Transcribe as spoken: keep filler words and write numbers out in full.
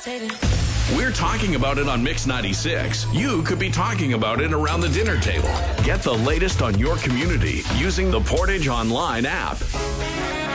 levitating. We're talking about it on Mix ninety-six. You could be talking about it around the dinner table. Get the latest on your community using the Portage Online app.